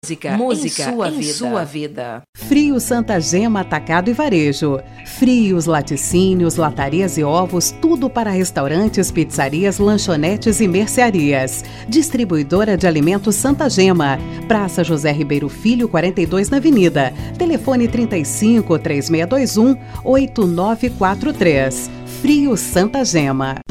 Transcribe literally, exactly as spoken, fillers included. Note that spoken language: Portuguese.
Música, música em, sua, em vida. sua vida. Frios Santa Gema Atacado e Varejo. Frios, laticínios, latarias e ovos, tudo para restaurantes, pizzarias, lanchonetes e mercearias. Distribuidora de alimentos Santa Gema. Praça José Ribeiro Filho, quarenta e dois na Avenida. Telefone trinta e cinco, três seis dois um, oito nove quatro três. Frios Santa Gema.